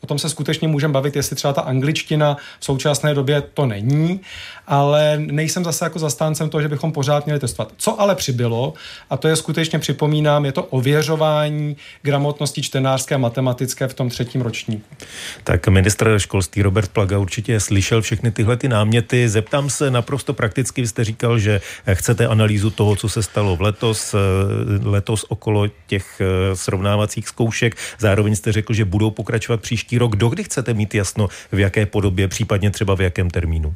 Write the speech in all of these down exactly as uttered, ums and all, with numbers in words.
O tom se skutečně můžeme bavit, jestli třeba ta angličtina v současné době to není, ale nejsem zase jako zastáncem toho, že bychom pořád měli testovat. Co ale přibylo, a to je skutečně, připomínám, je to ověřování gramotnosti čtenářské a matematické v tom třetím ročníku. Tak ministr školství Robert Plaga určitě slyšel všechny tyhle ty náměty. Zeptám se naprosto prakticky, vy jste říkal, že chcete analýzu toho, co se stalo v letos, letos okolo těch srovnávacích zkoušek. Zároveň jste řekl, že budou pokračovat příští rok. Dokdy chcete mít jasno, v jaké podobě, případně třeba v jakém termínu?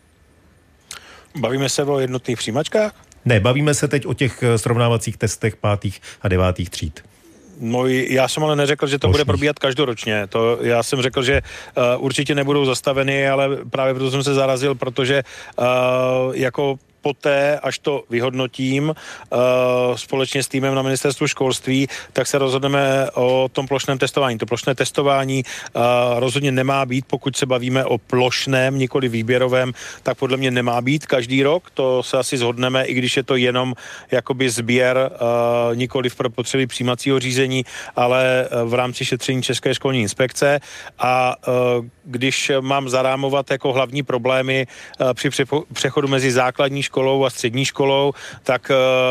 Bavíme se o jednotných přijímačkách? Ne, bavíme se teď o těch srovnávacích testech pátých a devátých tříd. No, já jsem ale neřekl, že to Možný. bude probíhat každoročně. To já jsem řekl, že uh, určitě nebudou zastaveny, ale právě proto jsem se zarazil, protože uh, jako poté, až to vyhodnotím uh, společně s týmem na ministerstvu školství, tak se rozhodneme o tom plošném testování. To plošné testování uh, rozhodně nemá být, pokud se bavíme o plošném, nikoli výběrovém, tak podle mě nemá být každý rok. To se asi shodneme, i když je to jenom jakoby sběr, uh, nikoli pro potřeby přijímacího řízení, ale uh, v rámci šetření České školní inspekce. A uh, když mám zarámovat jako hlavní problémy uh, při přechodu mezi základní školou a střední školou, tak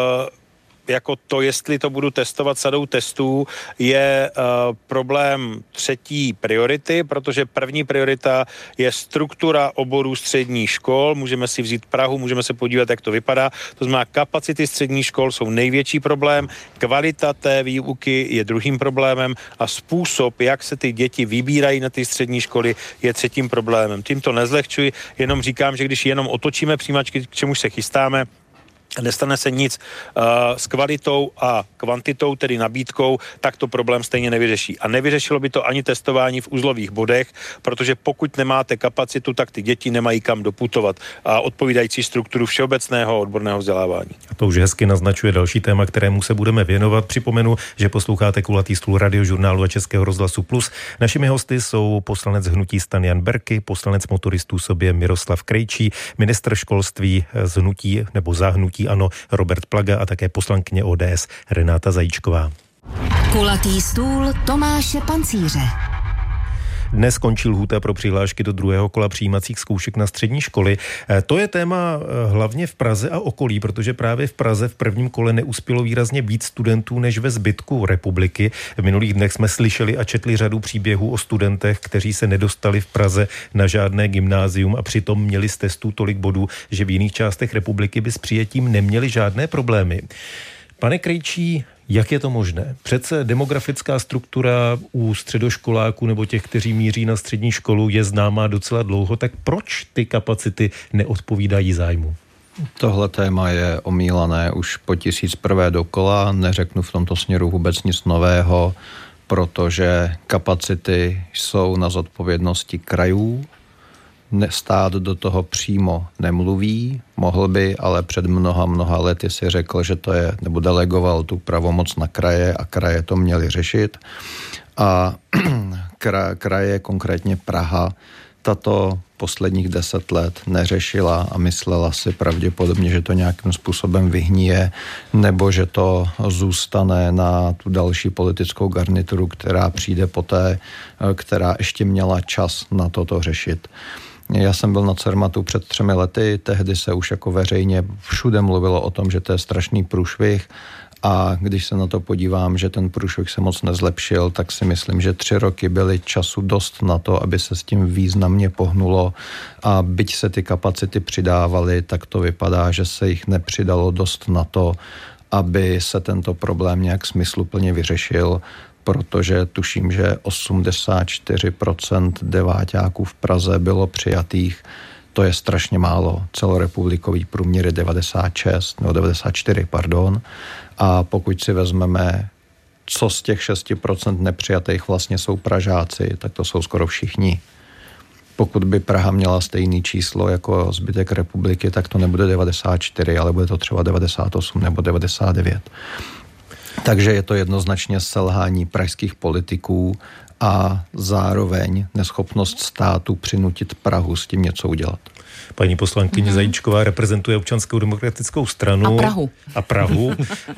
jako to, jestli to budu testovat sadou testů, je uh, problém třetí priority, protože první priorita je struktura oborů středních škol. Můžeme si vzít Prahu, můžeme se podívat, jak to vypadá. To znamená, kapacity středních škol jsou největší problém, kvalita té výuky je druhým problémem a způsob, jak se ty děti vybírají na ty střední školy, je třetím problémem. Tím to nezlehčuji, jenom říkám, že když jenom otočíme přijímačky, k čemu se chystáme, nestane se nic uh, s kvalitou a kvantitou, tedy nabídkou, tak to problém stejně nevyřeší. A nevyřešilo by to ani testování v uzlových bodech, protože pokud nemáte kapacitu, tak ty děti nemají kam doputovat a odpovídající strukturu všeobecného odborného vzdělávání. A to už hezky naznačuje další téma, kterému se budeme věnovat. Připomenu, že posloucháte Kulatý stůl Radiožurnálu a Českého rozhlasu Plus. Našimi hosty jsou poslanec hnutí STAN Jan Berki, poslanec Motoristů sobě Miroslav Krejčí, ministr školství z hnutí nebo za hnutí ANO Robert Plaga a také poslankyně O D S Renáta Zajíčková. Kulatý stůl Tomáše Pancíře. Dnes skončí lhůta pro přihlášky do druhého kola přijímacích zkoušek na střední školy. To je téma hlavně v Praze a okolí, protože právě v Praze v prvním kole neuspělo výrazně víc studentů než ve zbytku republiky. V minulých dnech jsme slyšeli a četli řadu příběhů o studentech, kteří se nedostali v Praze na žádné gymnázium a přitom měli z testů tolik bodů, že v jiných částech republiky by s přijetím neměli žádné problémy. Pane Krejčí, jak je to možné? Přece demografická struktura u středoškoláků nebo těch, kteří míří na střední školu, je známá docela dlouho, tak proč ty kapacity neodpovídají zájmu? Tohle téma je omílané už po tisíc prvé dokola, neřeknu v tomto směru vůbec nic nového, protože kapacity jsou na zodpovědnosti krajů, stát do toho přímo nemluví, mohl by, ale před mnoha, mnoha lety si řekl, že to je, nebo delegoval tu pravomoc na kraje a kraje to měly řešit. A kraje, konkrétně Praha, tato posledních deset let neřešila a myslela si pravděpodobně, že to nějakým způsobem vyhníje, nebo že to zůstane na tu další politickou garnituru, která přijde poté, která ještě měla čas na toto řešit. Já jsem byl na Cermatu před třemi lety, tehdy se už jako veřejně všude mluvilo o tom, že to je strašný průšvih a když se na to podívám, že ten průšvih se moc nezlepšil, tak si myslím, že tři roky byly času dost na to, aby se s tím významně pohnulo a byť se ty kapacity přidávaly, tak to vypadá, že se jich nepřidalo dost na to, aby se tento problém nějak smysluplně vyřešil, protože tuším, že osmdesát čtyři procent deváťáků v Praze bylo přijatých. To je strašně málo. Celorepublikový průměr je devadesát šest, nebo devadesát čtyři, pardon. A pokud si vezmeme, co z těch šest procent nepřijatých vlastně jsou Pražáci, tak to jsou skoro všichni. Pokud by Praha měla stejné číslo jako zbytek republiky, tak to nebude devadesát čtyři, ale bude to třeba devadesát osm nebo devadesát devět. Takže je to jednoznačně selhání pražských politiků a zároveň neschopnost státu přinutit Prahu s tím něco udělat. Paní poslankyně mm-hmm. Zajíčková reprezentuje Občanskou demokratickou stranu. A Prahu. A Prahu.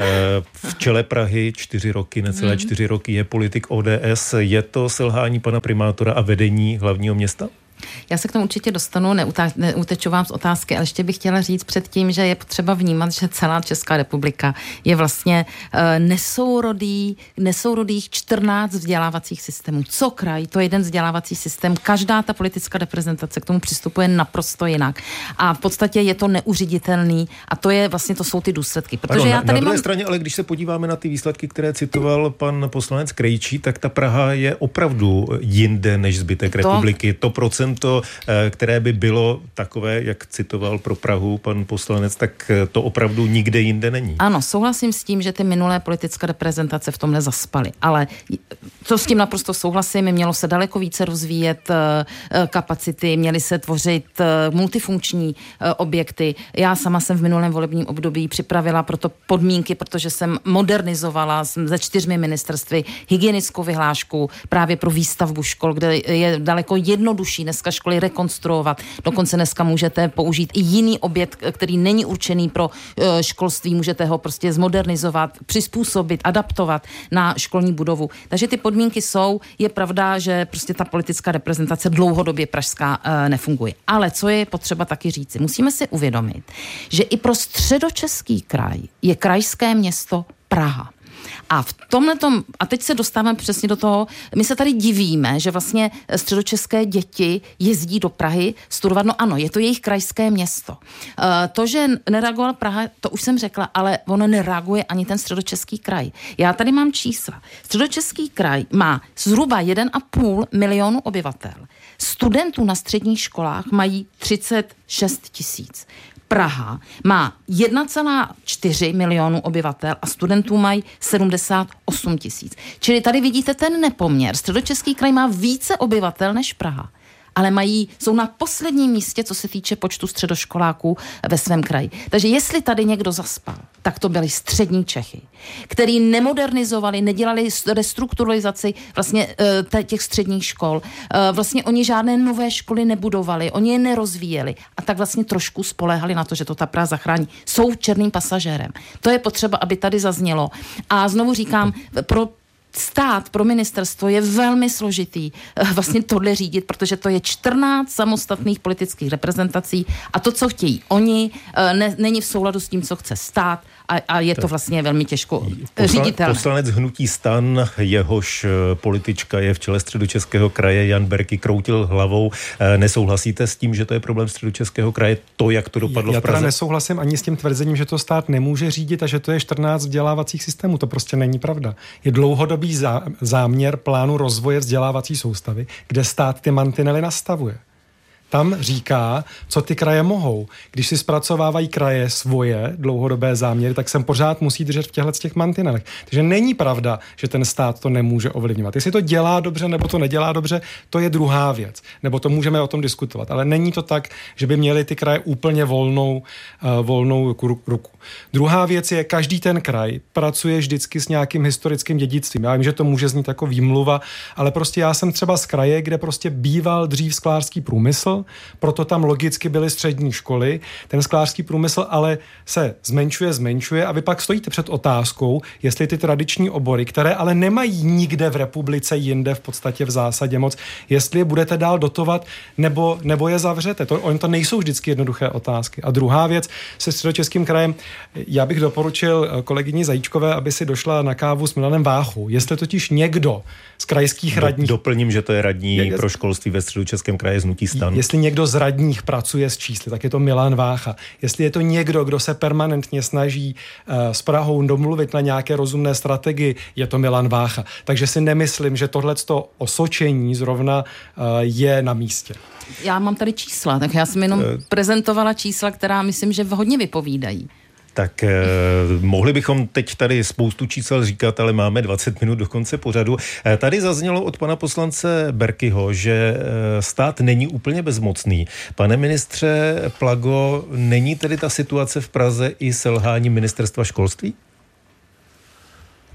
V čele Prahy čtyři roky, necelé mm-hmm. čtyři roky je politik O D S. Je to selhání pana primátora a vedení hlavního města? Já se k tomu určitě dostanu, neuteču vám z otázky, ale ještě bych chtěla říct předtím, že je potřeba vnímat, že celá Česká republika je vlastně uh, nesourodý, nesourodých čtrnáct vzdělávacích systémů. Co kraj, to je jeden vzdělávací systém. Každá ta politická reprezentace k tomu přistupuje naprosto jinak. A v podstatě je to neuřiditelný a to je vlastně, to jsou ty důsledky. Protože ano, já na, tady na druhé mám... straně, ale když se podíváme na ty výsledky, které citoval pan poslanec Krejčí, tak ta Praha je opravdu jinde než zbytek to... republiky. To procent to, které by bylo takové, jak citoval pro Prahu pan poslanec, tak to opravdu nikde jinde není. Ano, souhlasím s tím, že ty minulé politické reprezentace v tomhle zaspaly, ale to s tím naprosto souhlasím, mělo se daleko více rozvíjet kapacity, měly se tvořit multifunkční objekty. Já sama jsem v minulém volebním období připravila proto podmínky, protože jsem modernizovala ze čtyřmi ministerstvy hygienickou vyhlášku právě pro výstavbu škol, kde je daleko jednodušší dneska školy rekonstruovat. Dokonce dneska můžete použít i jiný objekt, který není určený pro školství, můžete ho prostě zmodernizovat, přizpůsobit, adaptovat na školní budovu. Takže ty podmínky jsou, je pravda, že prostě ta politická reprezentace dlouhodobě pražská nefunguje. Ale co je potřeba taky říci? Musíme si uvědomit, že i pro středočeský kraj je krajské město Praha. A v tomhletom, a teď se dostáváme přesně do toho, my se tady divíme, že vlastně středočeské děti jezdí do Prahy studovat, no ano, je to jejich krajské město. E, to, že nereagovala Praha, to už jsem řekla, ale ono nereaguje ani ten středočeský kraj. Já tady mám čísla. Středočeský kraj má zhruba jeden a půl milionu obyvatel. Studentů na středních školách mají třicet šest tisíc. Praha má jedna celá čtyři milionu obyvatel a studentů mají sedmdesát osm tisíc. Čili tady vidíte ten nepoměr. Středočeský kraj má více obyvatel než Praha, ale mají, jsou na posledním místě, co se týče počtu středoškoláků ve svém kraji. Takže jestli tady někdo zaspal, tak to byly střední Čechy, který nemodernizovali, nedělali restrukturalizaci vlastně těch středních škol. Vlastně oni žádné nové školy nebudovali, oni je nerozvíjeli a tak vlastně trošku spoléhali na to, že to ta Praha zachrání. Jsou černým pasažérem. To je potřeba, aby tady zaznělo. A znovu říkám, pro stát, pro ministerstvo je velmi složitý vlastně tohle řídit, protože to je čtrnáct samostatných politických reprezentací a to, co chtějí oni, ne, není v souladu s tím, co chce stát a, a je to vlastně velmi těžko říditelné. Poslanec hnutí STAN, jehož politička je v čele Středočeského kraje, Jan Berki, kroutil hlavou. Nesouhlasíte s tím, že to je problém Středočeského kraje, to, jak to dopadlo Já v Praze? Já teda nesouhlasím ani s tím tvrzením, že to stát nemůže řídit a že to je čtrnáct vzdělávacích systémů. To prostě není pravda. Je dlouhodobý záměr plánu rozvoje vzdělávací soustavy, kde stát ty mantinely nastavuje. Tam říká, co ty kraje mohou. Když si zpracovávají kraje svoje dlouhodobé záměry, tak se pořád musí držet v těchto těch mantinelech. Takže není pravda, že ten stát to nemůže ovlivňovat. Jestli to dělá dobře nebo to nedělá dobře, to je druhá věc. Nebo to můžeme o tom diskutovat. Ale není to tak, že by měly ty kraje úplně volnou, uh, volnou ruku. Druhá věc je, každý ten kraj pracuje vždycky s nějakým historickým dědictvím. Já vím, že to může znít jako výmluva, ale prostě já jsem třeba z kraje, kde prostě býval dřív sklářský průmysl, proto tam logicky byly střední školy. Ten sklářský průmysl ale se zmenšuje, zmenšuje a vy pak stojíte před otázkou, jestli ty tradiční obory, které ale nemají nikde v republice jinde v podstatě v zásadě moc, jestli je budete dál dotovat nebo, nebo je zavřete. To, oni to nejsou vždycky jednoduché otázky. A druhá věc se Středočeským krajem, já bych doporučil kolegyni Zajíčkové, aby si došla na kávu s Milanem Váchou. Jestli totiž někdo z krajských radních... Doplním, že to je radní je, pro školství ve Středočeském kraji z hnutí STAN. Jestli někdo z radních pracuje s čísly, tak je to Milan Vácha. Jestli je to někdo, kdo se permanentně snaží uh, s Prahou domluvit na nějaké rozumné strategii, je to Milan Vácha. Takže si nemyslím, že tohleto osočení zrovna uh, je na místě. Já mám tady čísla, tak já jsem jenom uh, prezentovala čísla, která myslím, že hodně vypovídají. Tak eh, mohli bychom teď tady spoustu čísel říkat, ale máme dvacet minut do konce pořadu. Eh, tady zaznělo od pana poslance Berkyho, že eh, stát není úplně bezmocný. Pane ministře Plago, není tedy ta situace v Praze i selhání ministerstva školství?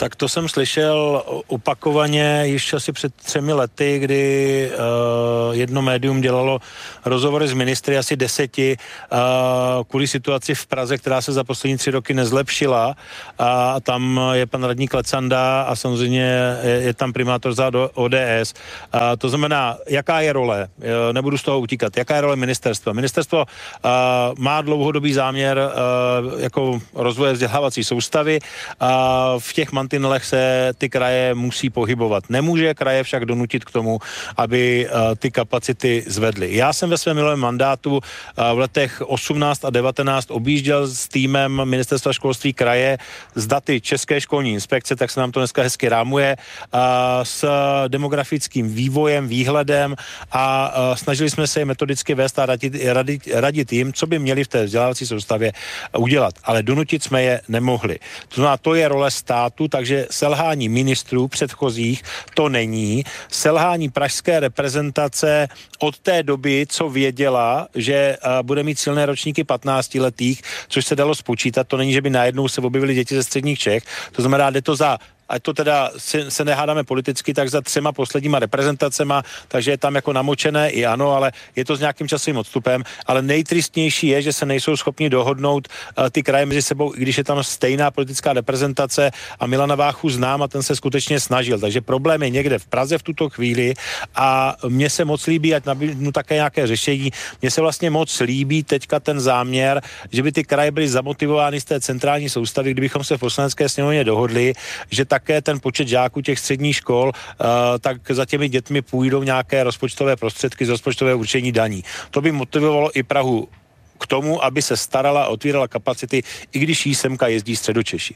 Tak to jsem slyšel opakovaně již asi před třemi lety, kdy uh, jedno médium dělalo rozhovory s ministry, asi deseti, uh, kvůli situaci v Praze, která se za poslední tři roky nezlepšila. A tam je pan radní Klecanda a samozřejmě je, je tam primátor za O D S. Uh, to znamená, jaká je role, uh, nebudu z toho utíkat, jaká je role ministerstva. Ministerstvo uh, má dlouhodobý záměr uh, jako rozvoje vzdělávací soustavy a v těch mantinelech se ty kraje musí pohybovat. Nemůže kraje však donutit k tomu, aby uh, ty kapacity zvedly. Já jsem ve svém minulém mandátu uh, v letech osmnáct a devatenáct objížděl s týmem Ministerstva školství kraje z daty České školní inspekce, tak se nám to dneska hezky rámuje, uh, s demografickým vývojem, výhledem a uh, snažili jsme se je metodicky vést a radit, radit, radit jim, co by měli v té vzdělávací soustavě udělat. Ale donutit jsme je nemohli. To znamená, to je role státu, takže selhání ministrů předchozích to není. Selhání pražské reprezentace od té doby, co věděla, že uh, bude mít silné ročníky patnáctiletých, což se dalo spočítat, to není, že by najednou se objevily děti ze středních Čech. To znamená, jde to za ať to teda se, se nehádáme politicky, tak za třema posledníma reprezentacema, takže je tam jako namočené i ano, ale je to s nějakým časovým odstupem, ale nejtristnější je, že se nejsou schopni dohodnout uh, ty kraje mezi sebou, i když je tam stejná politická reprezentace a Milana Váchu znám a ten se skutečně snažil, takže problém je někde v Praze v tuto chvíli a mně se moc líbí, ať nabídnu také nějaké řešení, mně se vlastně moc líbí teďka ten záměr, že by ty kraje byly zamotivovány z té centrální soustavy, kdybychom se v poslanecké sněmovně dohodli, že také ten počet žáků těch středních škol, uh, tak za těmi dětmi půjdou nějaké rozpočtové prostředky z rozpočtového určení daní. To by motivovalo i Prahu k tomu, aby se starala a otvírala kapacity, i když jí semka jezdí Středočeši.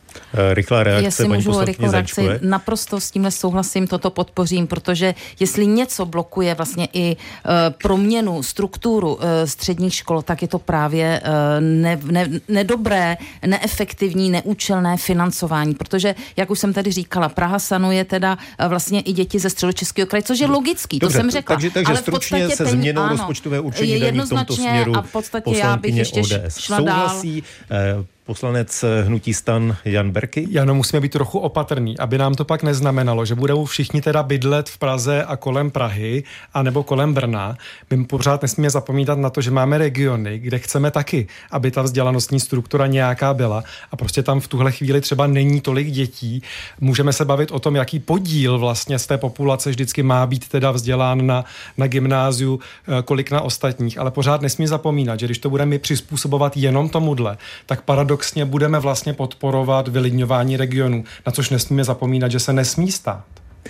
Rychlá reakce, jestli paní můžu rychlou reakci, Zajíčkové. naprosto s tímhle souhlasím, toto podpořím, protože jestli něco blokuje vlastně i uh, proměnu, strukturu uh, středních škol, tak je to právě uh, ne, ne, nedobré, neefektivní, neúčelné financování, protože, jak už jsem tady říkala, Praha sanuje teda uh, vlastně i děti ze Středočeského kraje, což je logický, Dobře, to jsem řekla. Takže, takže ale stručně se ten, změnou ano, rozpočtové určení daní v tomto směru a v podstatě já bych ještě O D S šla souhlasí. dál. Poslanec hnutí STAN Jan Berki. Jano, musíme být trochu opatrný, aby nám to pak neznamenalo, že budou všichni teda bydlet v Praze a kolem Prahy, anebo kolem Brna. My pořád nesmíme zapomínat na to, že máme regiony, kde chceme taky, aby ta vzdělanostní struktura nějaká byla a prostě tam v tuhle chvíli třeba není tolik dětí. Můžeme se bavit o tom, jaký podíl vlastně z té populace vždycky má být teda vzdělán na, na gymnáziu, kolik na ostatních, ale pořád nesmí zapomínat, že když to budeme přizpůsobovat jenom tomuhle, tak paradoxně budeme vlastně podporovat vylidňování regionů, na což nesmíme zapomínat, že se nesmí stát.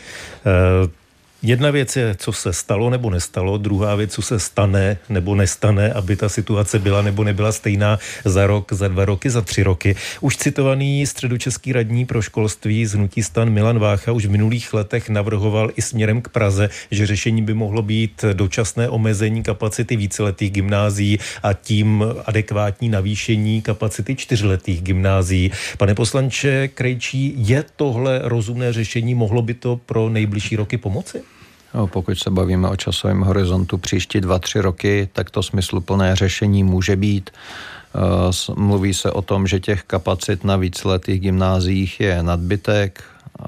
Uh... Jedna věc je, co se stalo nebo nestalo, druhá věc, co se stane nebo nestane, aby ta situace byla nebo nebyla stejná za rok, za dva roky, za tři roky. Už citovaný středočeský radní pro školství z hnutí STAN Milan Vácha už v minulých letech navrhoval i směrem k Praze, že řešení by mohlo být dočasné omezení kapacity víceletých gymnázií a tím adekvátní navýšení kapacity čtyřletých gymnázií. Pane poslanče Krejčí, je tohle rozumné řešení? Mohlo by to pro nejbližší roky pomoci? No, pokud se bavíme o časovém horizontu příští dva, tři roky, tak to smysluplné řešení může být. Mluví se o tom, že těch kapacit na víceletých gymnáziích je nadbytek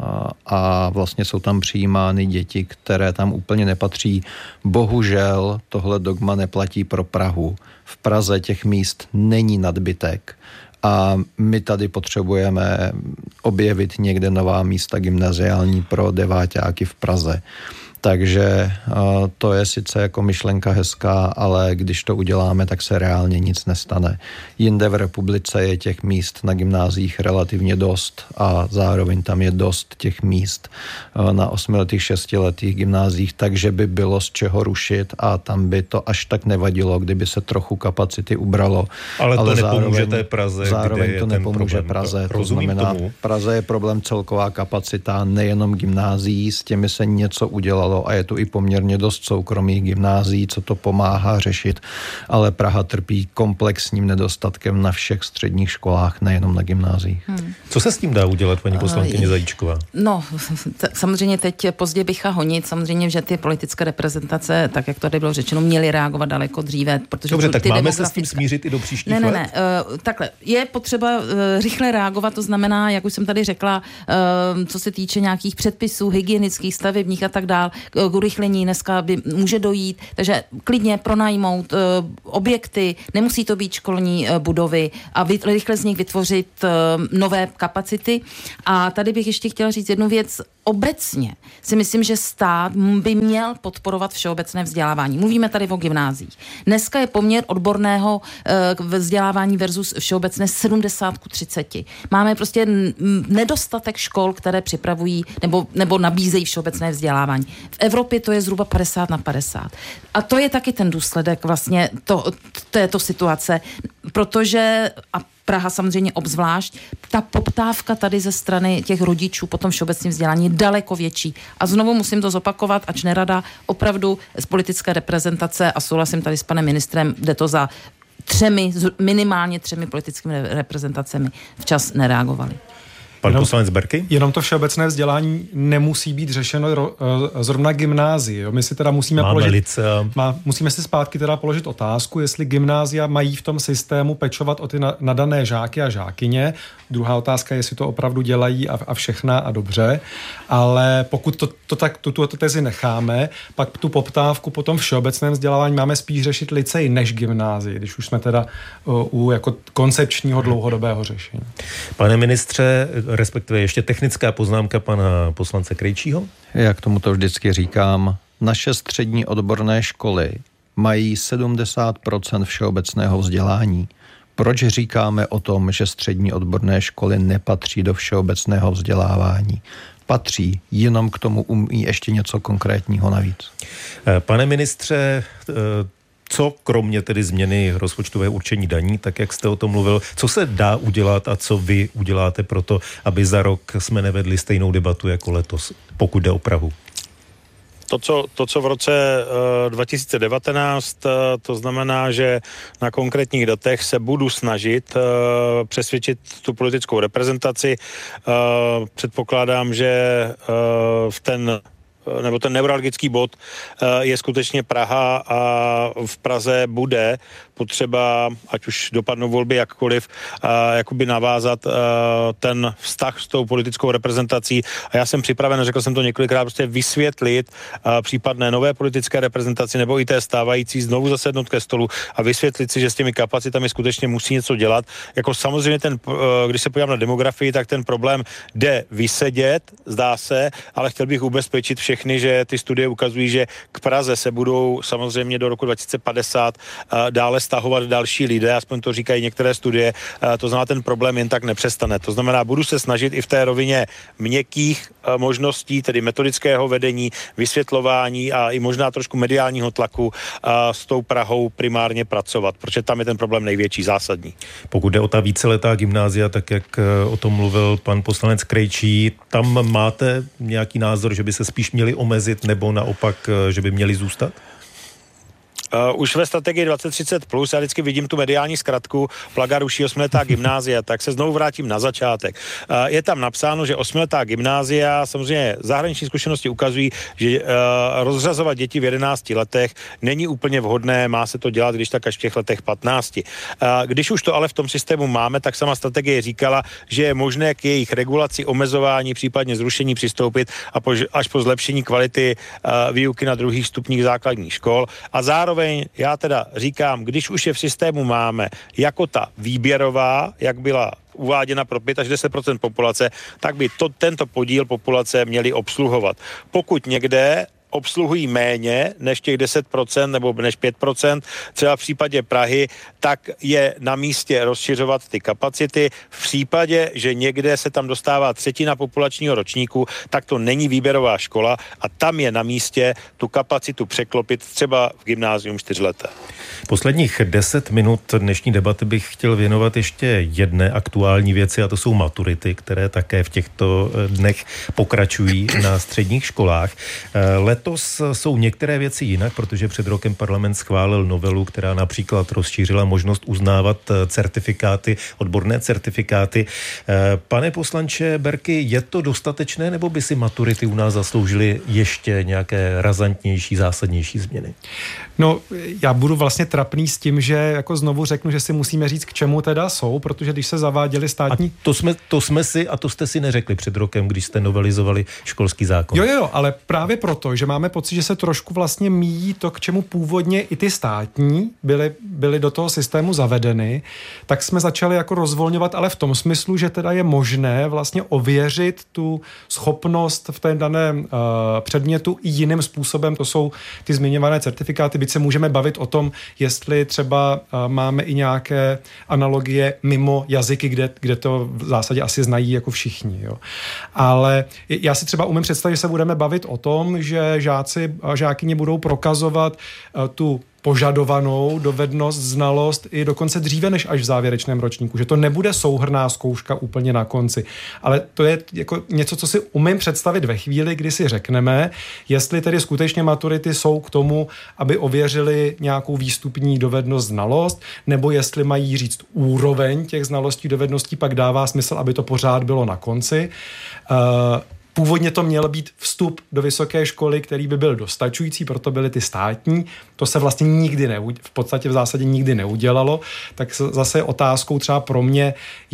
a vlastně jsou tam přijímány děti, které tam úplně nepatří. Bohužel tohle dogma neplatí pro Prahu. V Praze těch míst není nadbytek. A my tady potřebujeme objevit někde nová místa gymnaziální pro deváťáky v Praze. Takže to je sice jako myšlenka hezká, ale když to uděláme, tak se reálně nic nestane. Jinde v republice je těch míst na gymnáziích relativně dost a zároveň tam je dost těch míst na osmiletých, šestiletých gymnáziích, takže by bylo z čeho rušit a tam by to až tak nevadilo, kdyby se trochu kapacity ubralo. Ale to ale nepomůže zároveň, té Praze, zároveň kde to je nepomůže ten Praze. To, to znamená, tomu. Praze je problém celková kapacita, nejenom gymnázií, s těmi se něco udělalo podařilo a je tu i poměrně dost soukromých gymnázií, co to pomáhá řešit, ale Praha trpí komplexním nedostatkem na všech středních školách, nejenom na gymnáziích. Hmm. Co se s tím dá udělat, paní poslankyně Zajíčková? No, t- samozřejmě teď pozdě bycha honit, samozřejmě, že ty politické reprezentace, tak jak to tady bylo řečeno, měly reagovat daleko dříve, protože dobře, tak ty máme demografické... se s tím smířit i do příštích ne, ne, let? Ne, ne, uh, takhle, je potřeba uh, rychle reagovat, to znamená, jak už jsem tady řekla, uh, co se týče nějakých předpisů, hygienických, stavebních a tak dál, k urychlení dneska by může dojít, takže klidně pronajmout uh, objekty, nemusí to být školní uh, budovy a vy, rychle z nich vytvořit uh, nové kapacity. A tady bych ještě chtěla říct jednu věc. Obecně si myslím, že stát by měl podporovat všeobecné vzdělávání. Mluvíme tady o gymnáziích. Dneska je poměr odborného uh, vzdělávání versus všeobecné sedmdesát ku třiceti. Máme prostě n- nedostatek škol, které připravují nebo, nebo nabízejí všeobecné vzdělávání. V Evropě to je zhruba padesát na padesát. A to je taky ten důsledek vlastně to, této situace, protože a Praha samozřejmě obzvlášť, ta poptávka tady ze strany těch rodičů po tom všeobecném vzdělání je daleko větší. A znovu musím to zopakovat, ač nerada, opravdu z politické reprezentace, a souhlasím tady s panem ministrem, jde to za třemi, minimálně třemi politickými reprezentacemi včas nereagovali. Pan jenom, poslanec Berky? Jenom to všeobecné vzdělání nemusí být řešeno ro, zrovna gymnázii. Jo. My si teda musíme Máme položit, licea. má, musíme si zpátky teda položit otázku, jestli gymnázia mají v tom systému pečovat o ty na, nadané žáky a žákyně. Druhá otázka je, jestli to opravdu dělají a, a všechna a dobře. Ale pokud to, to tak tuto tezi necháme, pak tu poptávku po tom všeobecném vzdělávání máme spíš řešit licej než gymnázii, když už jsme teda u, u jako koncepčního dlouhodobého řešení. Pane ministře, respektive ještě technická poznámka pana poslance Krejčího. Já k tomuto vždycky říkám, naše střední odborné školy mají sedmdesát procent všeobecného vzdělání. Proč říkáme o tom, že střední odborné školy nepatří do všeobecného vzdělávání? Patří, jenom k tomu umí ještě něco konkrétního navíc. Pane ministře, co kromě tedy změny rozpočtového určení daní, tak jak jste o tom mluvil, co se dá udělat a co vy uděláte pro to, aby za rok jsme nevedli stejnou debatu jako letos, pokud jde o Prahu? To, co, to, co v roce uh, dva tisíce devatenáct, uh, to znamená, že na konkrétních datech se budu snažit uh, přesvědčit tu politickou reprezentaci. Uh, předpokládám, že uh, v ten nebo ten neuralgický bod je skutečně Praha a v Praze bude potřeba, ať už dopadnou volby jakkoliv, jakoby navázat ten vztah s tou politickou reprezentací. A já jsem připraven, řekl jsem to několikrát, prostě vysvětlit případné nové politické reprezentaci nebo i té stávající, znovu zasednout ke stolu a vysvětlit si, že s těmi kapacitami skutečně musí něco dělat. Jako samozřejmě ten, když se podívám na demografii, tak ten problém jde vysedět, zdá se, ale chtěl bych ubezpečit všechny, že ty studie ukazují, že k Praze se budou samozřejmě do roku dva tisíce padesát dále stahovat další lidé, aspoň to říkají některé studie, to znamená, ten problém jen tak nepřestane. To znamená, budu se snažit i v té rovině měkkých možností, tedy metodického vedení, vysvětlování a i možná trošku mediálního tlaku s tou Prahou primárně pracovat, protože tam je ten problém největší, zásadní. Pokud jde o ta víceletá gymnázia, tak jak o tom mluvil pan poslanec Krejčí, tam máte nějaký názor, že by se spíš měli omezit nebo naopak, že by měli zůstat? Uh, už ve strategii dvacet třicet plus, já vždycky vidím tu mediální zkratku Plaga ruší osmiletá gymnázia, tak se znovu vrátím na začátek. Uh, je tam napsáno, že osmiletá gymnázia, samozřejmě zahraniční zkušenosti ukazují, že uh, rozřazovat děti v jedenácti letech není úplně vhodné, má se to dělat, když tak až v těch letech patnácti. Uh, když už to ale v tom systému máme, tak sama strategie říkala, že je možné k jejich regulaci, omezování, případně zrušení přistoupit a po, až po zlepšení kvality uh, výuky na druhých stupních základních škol. A zároveň já teda říkám, když už je v systému máme jako ta výběrová, jak byla uváděna pro pět až deset procent populace, tak by to, tento podíl populace měli obsluhovat. Pokud někde obsluhují méně než těch deset procent nebo než pět procent, třeba v případě Prahy, tak je na místě rozšiřovat ty kapacity. V případě, že někde se tam dostává třetina populačního ročníku, tak to není výběrová škola a tam je na místě tu kapacitu překlopit třeba v gymnázium čtyřleté. Posledních deset minut dnešní debaty bych chtěl věnovat ještě jedné aktuální věci a to jsou maturity, které také v těchto dnech pokračují na středních školách. Let letos jsou některé věci jinak, protože před rokem parlament schválil novelu, která například rozšířila možnost uznávat certifikáty, odborné certifikáty. Pane poslanče Berki, je to dostatečné, nebo by si maturity u nás zasloužily ještě nějaké razantnější, zásadnější změny? No, já budu vlastně trapný s tím, že jako znovu řeknu, že si musíme říct, k čemu teda jsou, protože když se zaváděli státní... A to jsme, to jsme si, a to jste si neřekli před rokem, když jste novelizovali školský zákon. Jo, jo, ale právě proto, že máme pocit, že se trošku vlastně míjí to, k čemu původně i ty státní byly, byly do toho systému zavedeny, tak jsme začali jako rozvolňovat, ale v tom smyslu, že teda je možné vlastně ověřit tu schopnost v té daném uh, předmětu i jiným způsobem, to jsou ty zmiňované certifikáty, byť se můžeme bavit o tom, jestli třeba uh, máme i nějaké analogie mimo jazyky, kde, kde to v zásadě asi znají jako všichni. Jo. Ale já si třeba umím představit, že se budeme bavit o tom, že žáci a žákyně budou prokazovat uh, tu požadovanou dovednost, znalost i dokonce dříve než až v závěrečném ročníku. Že to nebude souhrnná zkouška úplně na konci. Ale to je jako něco, co si umím představit ve chvíli, kdy si řekneme, jestli tedy skutečně maturity jsou k tomu, aby ověřili nějakou výstupní dovednost, znalost, nebo jestli mají říct úroveň těch znalostí, dovedností, pak dává smysl, aby to pořád bylo na konci. Uh, Původně to měl být vstup do vysoké školy, který by byl dostačující, proto byly ty státní. To se vlastně nikdy neudělalo, v podstatě v zásadě nikdy neudělalo. Tak zase je otázkou třeba pro mě,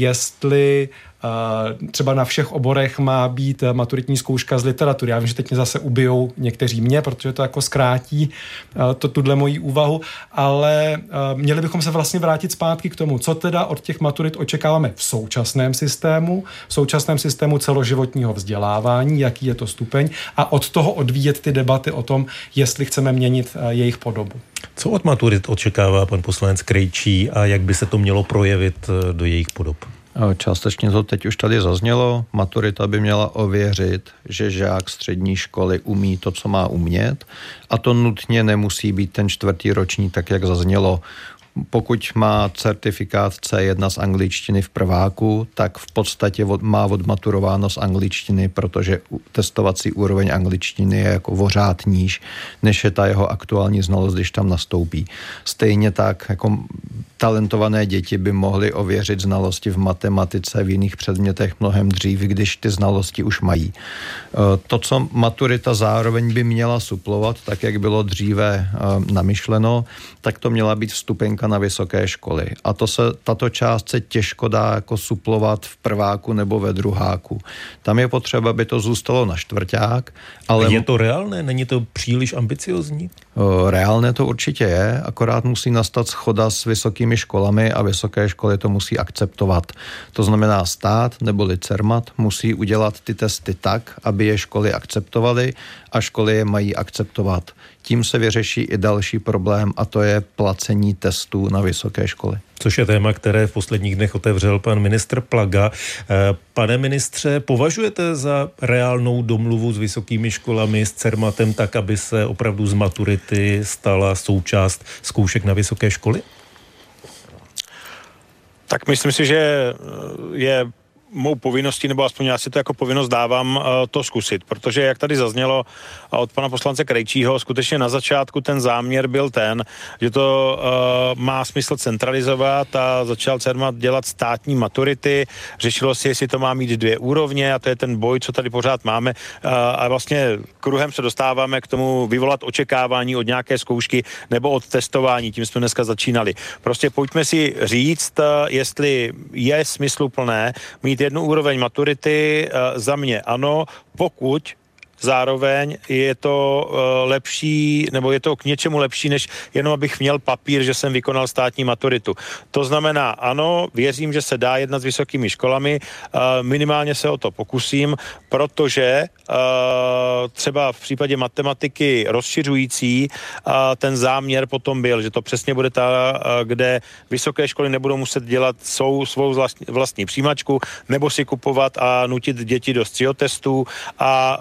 jestli uh, třeba na všech oborech má být maturitní zkouška z literatury. Já vím, že teď mě zase ubijou někteří mě, protože to jako zkrátí uh, to, tuhle moji úvahu, ale uh, měli bychom se vlastně vrátit zpátky k tomu, co teda od těch maturit očekáváme v současném systému, v současném systému celoživotního vzdělávání, jaký je to stupeň, a od toho odvíjet ty debaty o tom, jestli chceme měnit uh, jejich podobu. Co od maturit očekává pan poslanec Krejčí a jak by se to mělo projevit uh, do jejich podob? Částečně to teď už tady zaznělo. Maturita by měla ověřit, že žák střední školy umí to, co má umět, a to nutně nemusí být ten čtvrtý ročník, tak jak zaznělo. Pokud má certifikát C jedna z angličtiny v prváku, tak v podstatě od, má odmaturováno z angličtiny, protože testovací úroveň angličtiny je jako vořád níž, než je ta jeho aktuální znalost, když tam nastoupí. Stejně tak jako talentované děti by mohly ověřit znalosti v matematice, v jiných předmětech mnohem dřív, když ty znalosti už mají. To, co maturita zároveň by měla suplovat, tak jak bylo dříve namyšleno, tak to měla být vstupenka na vysoké školy. A to se, tato část se těžko dá jako suplovat v prváku nebo ve druháku. Tam je potřeba, aby to zůstalo na čtvrťák. Ale je to reálné? Není to příliš ambiciozní? Reálné to určitě je, akorát musí nastat shoda s vysokými školami a vysoké školy to musí akceptovat. To znamená stát neboli Cermat musí udělat ty testy tak, aby je školy akceptovaly a školy je mají akceptovat. Tím se vyřeší i další problém, a to je placení testů na vysoké školy. Což je téma, které v posledních dnech otevřel pan ministr Plaga. Pane ministře, považujete za reálnou domluvu s vysokými školami, s Cermatem, tak, aby se opravdu z maturity stala součást zkoušek na vysoké školy? Tak myslím si, že je mou povinností, nebo aspoň já si to jako povinnost dávám, to zkusit, protože jak tady zaznělo od pana poslance Krejčího, skutečně na začátku ten záměr byl ten, že to uh, má smysl centralizovat a začal Cermat dělat státní maturity, řešilo si, jestli to má mít dvě úrovně, a to je ten boj, co tady pořád máme, uh, a vlastně kruhem se dostáváme k tomu vyvolat očekávání od nějaké zkoušky nebo od testování, tím jsme dneska začínali. Prostě pojďme si říct, uh, jestli je smysluplné mít jednu úroveň maturity, za mě ano, pokud zároveň je to lepší, nebo je to k něčemu lepší, než jenom abych měl papír, že jsem vykonal státní maturitu. To znamená, ano, věřím, že se dá jednat s vysokými školami, minimálně se o to pokusím, protože třeba v případě matematiky rozšiřující ten záměr potom byl, že to přesně bude ta, kde vysoké školy nebudou muset dělat svou, svou vlastní přijímačku, nebo si kupovat a nutit děti do střihotestů a získat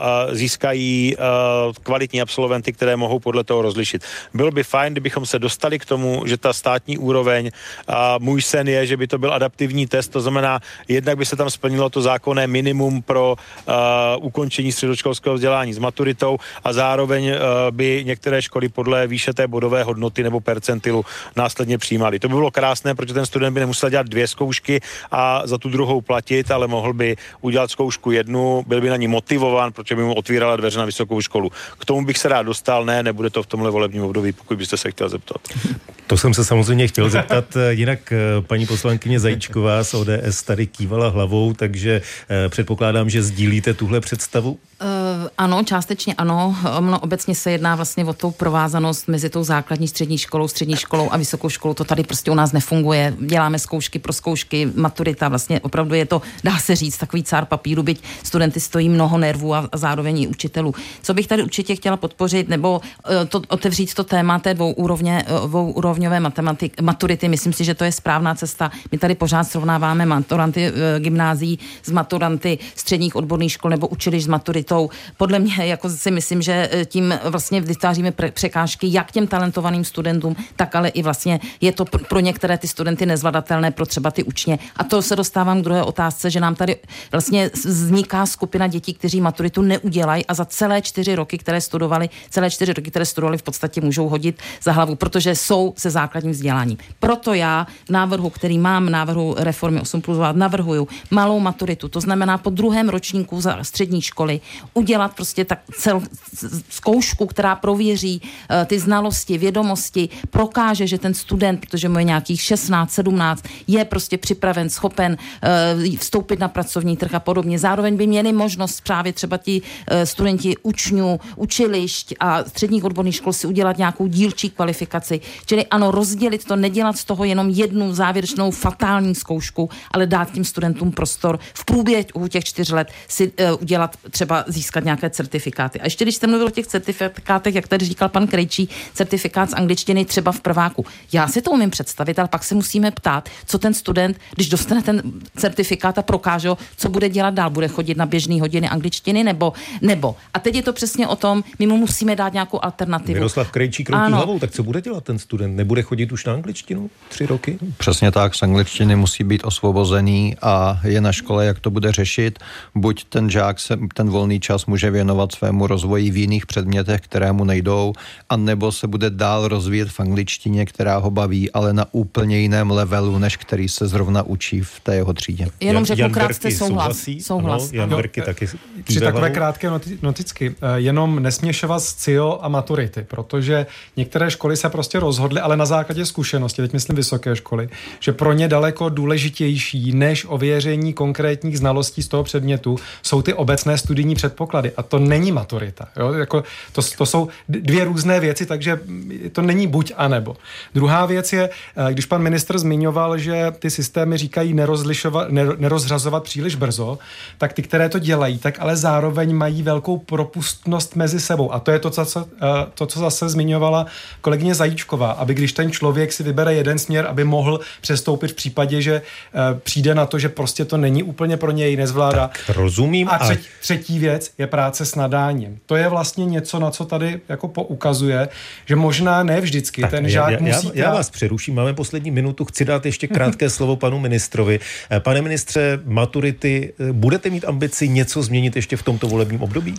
získají uh, kvalitní absolventy, které mohou podle toho rozlišit. Bylo by fajn, kdybychom se dostali k tomu, že ta státní úroveň, a můj sen je, že by to byl adaptivní test, to znamená, jednak by se tam splnilo to zákonné minimum pro uh, ukončení středoškolského vzdělání s maturitou a zároveň uh, by některé školy podle výše té bodové hodnoty nebo percentilu následně přijímaly. To by bylo krásné, protože ten student by nemusel dělat dvě zkoušky a za tu druhou platit, ale mohl by udělat zkoušku jednu, byl by na ní motivován, protože by mu otvírala dveře na vysokou školu. K tomu bych se rád dostal, ne, nebude to v tomhle volebním období, pokud byste se chtěl zeptat. To jsem se samozřejmě chtěl zeptat, jinak paní poslankyně Zajíčková z O D S tady kývala hlavou, takže předpokládám, že sdílíte tuhle představu? Uh, ano, částečně ano. Ono obecně se jedná vlastně o tou provázanost mezi tou základní střední školou, střední školou a vysokou školou. To tady prostě u nás nefunguje. Děláme zkoušky pro zkoušky, maturita, vlastně opravdu je to, dá se říct, takový cár papíru, byť studenty stojí mnoho nervů a, a zároveň i učitelů. Co bych tady určitě chtěla podpořit, nebo uh, to, otevřít to téma té dvouúrovně, uh, dvouúrovňové matematik, maturity, myslím si, že to je správná cesta. My tady pořád srovnáváme maturanty uh, gymnázií s maturanty středních odborných škol nebo učilišť s maturitou. Podle mě, jako si myslím, že tím vlastně vytváříme překážky jak těm talentovaným studentům, tak ale i vlastně je to pro některé ty studenty nezvladatelné, pro třeba ty učně. A to se dostávám k druhé otázce, že nám tady vlastně vzniká skupina dětí, kteří maturitu neudělají a za celé čtyři roky, které studovali, celé čtyři roky, které studovali, v podstatě můžou hodit za hlavu, protože jsou se základním vzděláním. Proto já v návrhu, který mám, v návrhu reformy osm plus dva, navrhuju malou maturitu, to znamená po druhém ročníku za střední školy udělat prostě tak cel, zkoušku, která prověří uh, ty znalosti, vědomosti, prokáže, že ten student, protože mu je nějakých šestnáct, sedmnáct, je prostě připraven, schopen uh, vstoupit na pracovní trh a podobně. Zároveň by měli možnost právě třeba ti uh, studenti učňů, učilišť a středních odborných škol si udělat nějakou dílčí kvalifikaci. Čili ano, rozdělit to, nedělat z toho jenom jednu závěrečnou fatální zkoušku, ale dát tím studentům prostor v průběhu těch čtyř let si uh, udělat třeba získat nějaké certifikáty. A ještě když jste mluvil o těch certifikátech, jak tady říkal pan Krejčí, certifikát z angličtiny třeba v prváku. Já si to umím představit, ale pak se musíme ptát, co ten student, když dostane ten certifikát a prokáže, co bude dělat dál, bude chodit na běžné hodiny angličtiny nebo nebo. A teď je to přesně o tom, my mu musíme dát nějakou alternativu. Miroslav Krejčí kroutí hlavou, tak co bude dělat ten student? Nebude chodit už na angličtinu tři roky? Přesně tak, z angličtiny musí být osvobozený a je na škole, jak to bude řešit. Buď ten žák se, ten volný čas může věnovat svému rozvoji v jiných předmětech, které mu nejdou, anebo se bude dál rozvíjet v angličtině, která ho baví, ale na úplně jiném levelu, než který se zrovna učí v té jeho třídě. Jenom řeknu krátce souhlas. souhlas. Ano, Jan Berky taky. Tři takové krátké noticky. Jenom nesměšovat s C I O a maturity, protože některé školy se prostě rozhodly, ale na základě zkušenosti, teď myslím vysoké školy, že pro ně daleko důležitější než ověření konkrétních znalostí z toho předmětu jsou ty obecné studijní předpoklady. A to není maturita. Jo? Jako to, to jsou dvě různé věci, takže to není buď a nebo. Druhá věc je, když pan ministr zmiňoval, že ty systémy říkají nerozlišovat, nerozřazovat příliš brzo, tak ty, které to dělají, tak ale zároveň mají velkou propustnost mezi sebou. A to je to, co, to, co zase zmiňovala kolegyně Zajíčková, aby když ten člověk si vybere jeden směr, aby mohl přestoupit v případě, že přijde na to, že prostě to není úplně pro něj, nezvládá. Tak rozumím. A třetí, třetí věc je práce s nadáním. To je vlastně něco, na co tady jako poukazuje, že možná ne vždycky tak ten žák já, musí... Já, já vás přeruším, máme poslední minutu, chci dát ještě krátké slovo panu ministrovi. Pane ministře, maturity, budete mít ambici něco změnit ještě v tomto volebním období?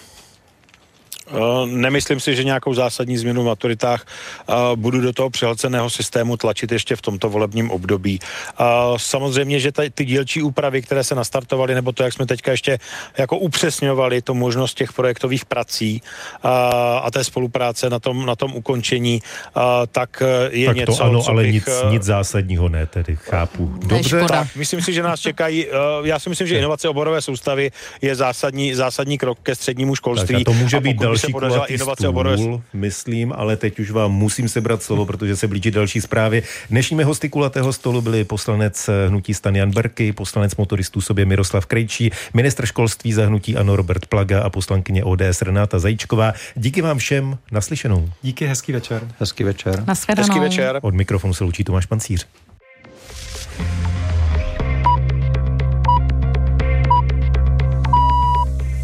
Nemyslím si, že nějakou zásadní změnu v maturitách budu do toho přehlceného systému tlačit ještě v tomto volebním období. Samozřejmě, že ty dílčí úpravy, které se nastartovaly, nebo to, jak jsme teďka ještě jako upřesňovali, to možnost těch projektových prací a té spolupráce na tom, na tom ukončení, tak je tak něco, to ano, co ale bych... nic, nic zásadního ne, tedy chápu. Dobře. Tak, myslím si, že nás čekají, já si myslím, že inovace oborové soustavy je zásadní, zásadní krok ke střednímu školství. Tak a to může být další kulatý stůl, myslím, ale teď už vám musím sebrat slovo, protože se blíží další zprávy. Dnešními hosty kulatého stolu byli poslanec hnutí STAN Jan Berky, poslanec motoristů sobě Miroslav Krejčí, ministr školství za hnutí ANO Robert Plaga a poslankyně O D S Renáta Zajíčková. Díky vám všem, naslyšenou. Díky, hezký večer. Hezký večer. Nashledanou. Hezký večer. Od mikrofonu se loučí Tomáš Pancíř.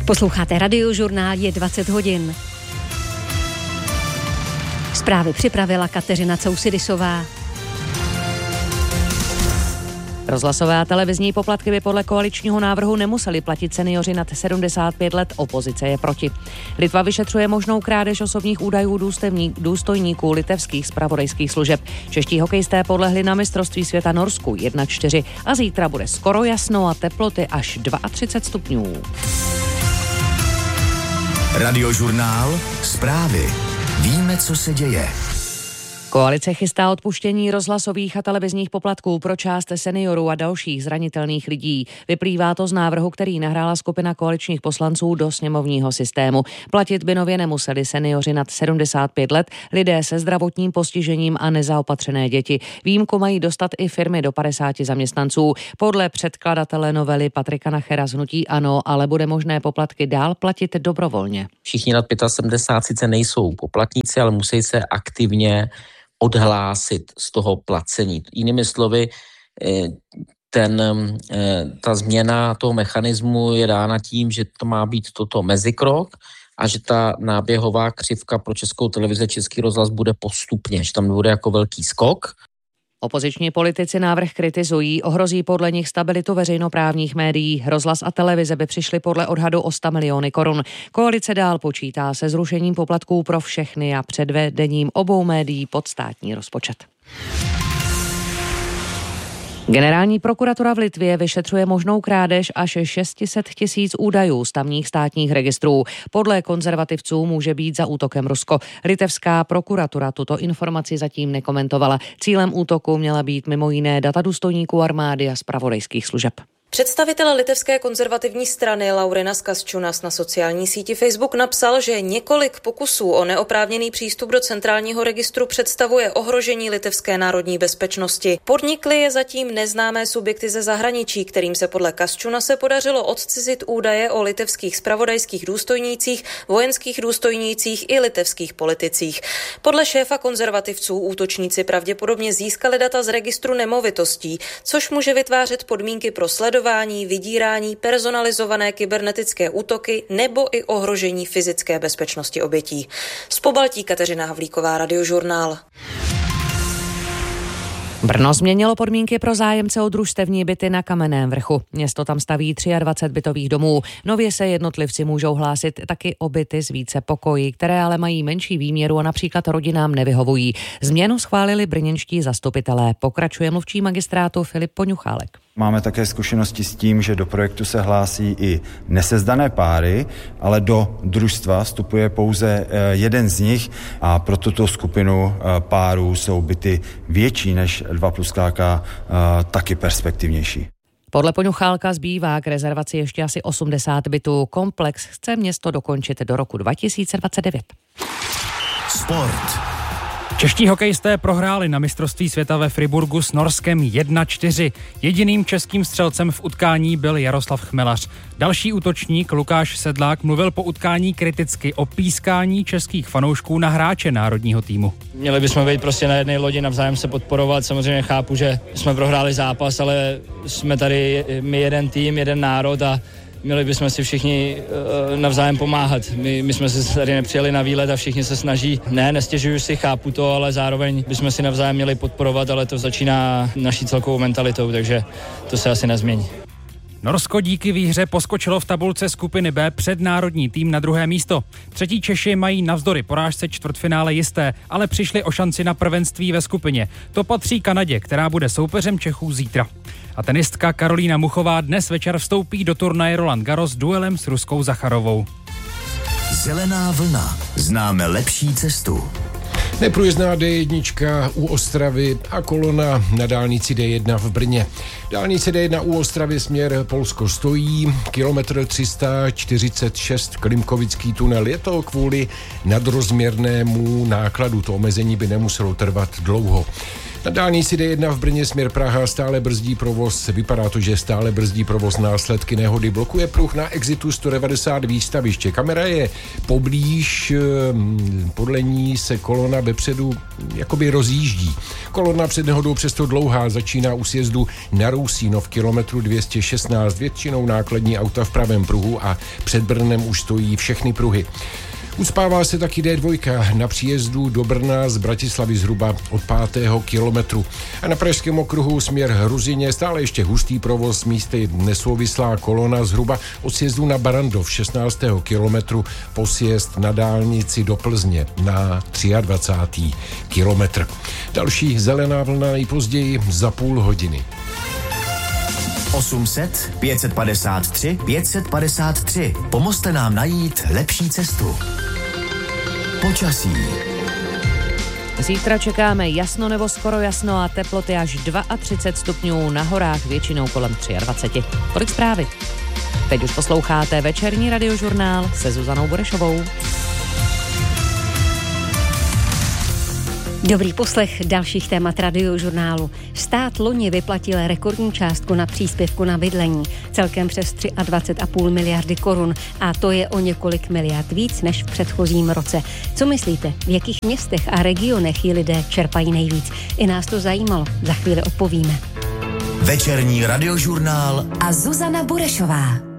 Posloucháte Radiožurnál, je dvacet hodin. Zprávy připravila Kateřina Cousidisová. Rozhlasové a televizní poplatky by podle koaličního návrhu nemuseli platit seniori nad sedmdesát pět let, opozice je proti. Litva vyšetřuje možnou krádež osobních údajů důstojníků litevských zpravodajských služeb. Čeští hokejisté podlehli na mistrovství světa Norsku jedna čtyři a zítra bude skoro jasno a teploty až třicet dva stupňů. Radiožurnál, zprávy. Víme, co se děje. Koalice chystá odpuštění rozhlasových a televizních poplatků pro část seniorů a dalších zranitelných lidí. Vyplývá to z návrhu, který nahrála skupina koaličních poslanců do sněmovního systému. Platit by nově nemuseli seniori nad sedmdesát pět let, lidé se zdravotním postižením a nezaopatřené děti. Výjimku mají dostat i firmy do padesáti zaměstnanců. Podle předkladatele novely Patrika Nachera z hnutí ANO ale bude možné poplatky dál platit dobrovolně. Všichni nad pětasedmdesát pět sice nejsou poplatníci, ale musí se aktivně odhlásit z toho placení. Jinými slovy, ten, ta změna toho mechanismu je dána tím, že to má být toto mezikrok a že ta náběhová křivka pro Českou televizi, Český rozhlas bude postupně, že tam bude jako velký skok. Opoziční politici návrh kritizují, ohrozí podle nich stabilitu veřejnoprávních médií. Rozhlas a televize by přišly podle odhadu o sto miliony korun. Koalice dál počítá se zrušením poplatků pro všechny a předvedením obou médií pod státní rozpočet. Generální prokuratura v Litvě vyšetřuje možnou krádež až šest set tisíc údajů z tamních státních registrů. Podle konzervativců může být za útokem Rusko. Litevská prokuratura tuto informaci zatím nekomentovala. Cílem útoku měla být mimo jiné data důstojníků armády a zpravodajských služeb. Představitel litevské konzervativní strany Laurinas Kasčiūnas na sociální síti Facebook napsal, že několik pokusů o neoprávněný přístup do centrálního registru představuje ohrožení litevské národní bezpečnosti. Podnikly je zatím neznámé subjekty ze zahraničí, kterým se podle Kasčiūnase podařilo odcizit údaje o litevských zpravodajských důstojnících, vojenských důstojnících i litevských politicích. Podle šéfa konzervativců útočníci pravděpodobně získali data z registru nemovitostí, což může vytvářet podmínky pro sledování, vydírání, personalizované kybernetické útoky nebo i ohrožení fyzické bezpečnosti obětí. Z Pobaltí Kateřina Havlíková, Radiožurnál. Brno změnilo podmínky pro zájemce o družstevní byty na Kamenném Vrchu. Město tam staví dvacet tři bytových domů. Nově se jednotlivci můžou hlásit taky o byty z více pokojí, které ale mají menší výměru a například rodinám nevyhovují. Změnu schválili brněnští zastupitelé. Pokračuje mluvčí magistrátu Filip Poňuchálek. Máme také zkušenosti s tím, že do projektu se hlásí i nesezdané páry, ale do družstva vstupuje pouze jeden z nich a pro tuto skupinu párů jsou byty větší než dva plus ká taky perspektivnější. Podle Poňuchálka zbývá k rezervaci ještě asi osmdesát bytů. Komplex chce město dokončit do roku dva tisíce dvacet devět. Sport. Čeští hokejisté prohráli na mistrovství světa ve Friburgu s Norskem jedna čtyři. Jediným českým střelcem v utkání byl Jaroslav Chmelař. Další útočník Lukáš Sedlák mluvil po utkání kriticky o pískání českých fanoušků na hráče národního týmu. Měli bychom být prostě na jedné lodi, navzájem se podporovat. Samozřejmě chápu, že jsme prohráli zápas, ale jsme tady my jeden tým, jeden národ a měli bychom si všichni uh, navzájem pomáhat. My, my jsme se tady nepřijeli na výlet a všichni se snaží. Ne, nestěžuju si, chápu to, ale zároveň bychom si navzájem měli podporovat, ale to začíná naší celkovou mentalitou, takže to se asi nezmění. Norsko díky výhře poskočilo v tabulce skupiny B před národní tým na druhé místo. Třetí Češi mají navzdory porážce čtvrtfinále jisté, ale přišli o šanci na prvenství ve skupině. To patří Kanadě, která bude soupeřem Čechů zítra. A tenistka Karolína Muchová dnes večer vstoupí do turnaje Roland Garros duelem s Ruskou Zacharovou. Zelená vlna. Známe lepší cestu. Neprůjezdná D jedna u Ostravy a kolona na dálnici D jedna v Brně. Dálnice D jedna u Ostravy směr Polsko stojí, kilometr tři sta čtyřicet šest Klimkovický tunel. Je to kvůli nadrozměrnému nákladu, to omezení by nemuselo trvat dlouho. Na dálnici D jedna v Brně směr Praha stále brzdí provoz. Vypadá to, že stále brzdí provoz. Následky nehody blokuje pruh na exitu sto devadesát výstaviště. Kamera je poblíž, podle ní se kolona vepředu jakoby rozjíždí. Kolona před nehodou přesto dlouhá začíná u sjezdu na Rousínov kilometru dvě stě šestnáct. Většinou nákladní auta v pravém pruhu a před Brnem už stojí všechny pruhy. Uspává se taky D dva na příjezdu do Brna z Bratislavy zhruba od pátého kilometru. A na pražském okruhu směr Hruzině stále ještě hustý provoz, místy nesouvislá kolona zhruba od sjezdu na Barandov šestnáctého kilometru po sjezd na dálnici do Plzně na dvacátý třetí kilometr. Další zelená vlna nejpozději za půl hodiny. osm set pět set padesát tři pět set padesát tři. Pomozte nám najít lepší cestu. Počasí. Zítra čekáme jasno nebo skoro jasno a teploty až třicet dva stupňů, na horách většinou kolem dvacet tři. Tolik zprávy. Teď už posloucháte večerní radiožurnál se Zuzanou Burešovou. Dobrý poslech dalších témat radiožurnálu. Stát loni vyplatil rekordní částku na příspěvku na bydlení, celkem přes dvacet tři celá pět miliardy korun, a to je o několik miliard víc než v předchozím roce. Co myslíte, v jakých městech a regionech ji lidé čerpají nejvíc? I nás to zajímalo, za chvíli odpovíme. Večerní radiožurnál a Zuzana Burešová.